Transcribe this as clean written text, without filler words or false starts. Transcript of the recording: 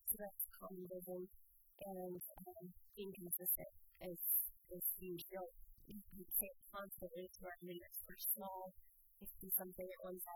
So that's common vision, and being consistent is huge. You can't constantly surround yourself for small. It can be something at one